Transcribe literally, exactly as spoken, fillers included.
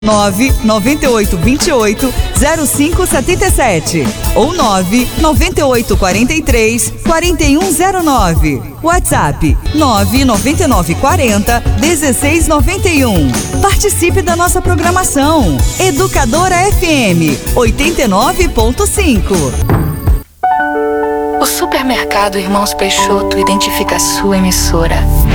nove nove oito dois oito zero cinco sete sete ou nove nove oito quatro três quatro um zero nove. WhatsApp nove nove nove quatro zero um seis nove um. Participe da nossa programação. Educadora F M oitenta e nove ponto cinco. O Supermercado Irmãos Peixoto identifica a sua emissora